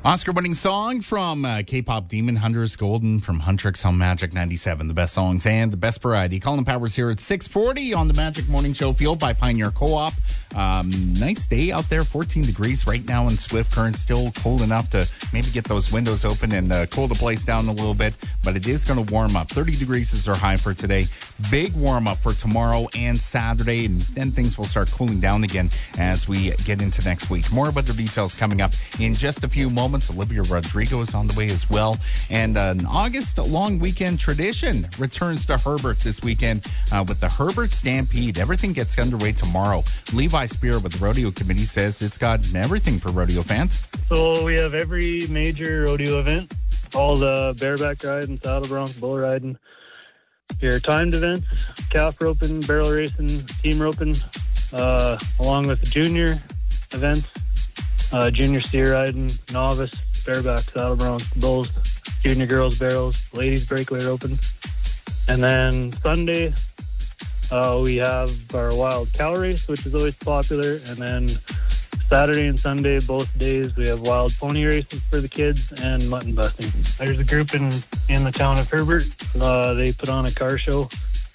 Oscar-winning song from K-pop Demon Hunters, Golden from Huntrix on Magic 97. The best songs and the best variety. Colin Powers here at 6:40 on the Magic Morning Show, fueled by Pioneer Co-op. Nice day out there, 14 degrees right now in Swift Current. Still cold enough to maybe get those windows open and cool the place down a little bit. But it is going to warm up. 30 degrees is our high for today. Big warm up for tomorrow and Saturday. And then things will start cooling down again as we get into next week. More about the details coming up in just a few moments. Olivia Rodrigo is on the way as well. And an August long weekend tradition returns to Herbert this weekend with the Herbert Stampede. Everything gets underway tomorrow. Levi Spear with the Rodeo Committee says it's got everything for rodeo fans. So we have every major rodeo event, all the bareback riding, saddle bronc, bull riding, your timed events, calf roping, barrel racing, team roping, along with the junior events, junior steer riding, novice, bareback, saddle bronc, bulls, junior girls, barrels, ladies breakaway roping. And then Sunday, we have our wild cow race, which is always popular. And then Saturday and Sunday, both days, we have wild pony races for the kids and mutton busting. There's a group in the town of Herbert. They put on a car show.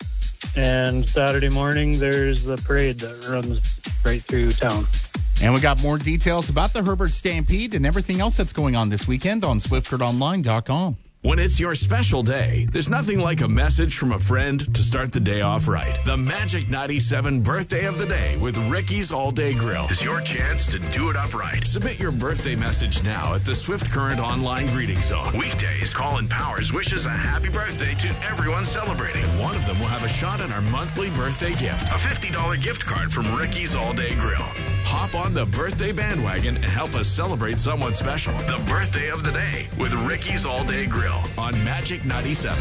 And Saturday morning, there's the parade that runs right through town. And we got more details about the Herbert Stampede and everything else that's going on this weekend on SwiftCurrentOnline.com. When it's your special day, there's nothing like a message from a friend to start the day off right. The Magic 97 Birthday of the Day with Ricky's All Day Grill is your chance to do it up right. Submit your birthday message now at the Swift Current Online Greeting Zone. Weekdays, Colin Powers wishes a happy birthday to everyone celebrating. One of them will have a shot at our monthly birthday gift, a $50 gift card from Ricky's All Day Grill. Hop on the birthday bandwagon and help us celebrate someone special. The Birthday of the Day with Ricky's All Day Grill on Magic 97.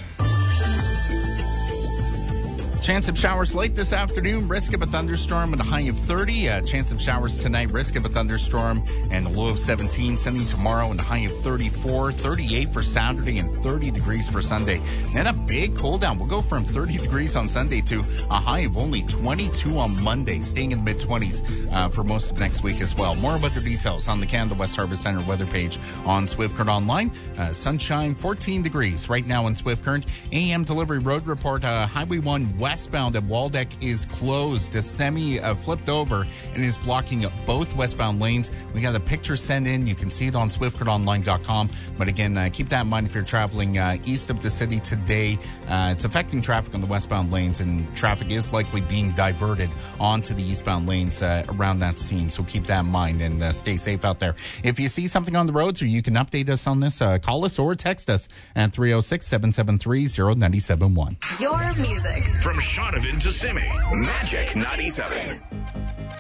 Chance of showers late this afternoon. Risk of a thunderstorm with a high of 30. Chance of showers tonight. Risk of a thunderstorm and a low of 17. Sunny tomorrow and a high of 34. 38 for Saturday and 30 degrees for Sunday. Then a big cool down. We'll go from 30 degrees on Sunday to a high of only 22 on Monday. Staying in the mid-20s for most of next week as well. More about the details on the Canada West Harvest Center weather page on Swift Current Online. Sunshine, 14 degrees right now in Swift Current. AM delivery road report. Highway 1 westbound at Waldeck is closed. A semi flipped over and is blocking both westbound lanes. We got a picture sent in. You can see it on SwiftCurrentOnline.com. But again, keep that in mind if you're traveling east of the city today. It's affecting traffic on the westbound lanes, and traffic is likely being diverted onto the eastbound lanes around that scene. So keep that in mind and stay safe out there. If you see something on the roads or you can update us on this, call us or text us at 306-773-0971. Your music. From Shaunavon to Simi, Magic 97.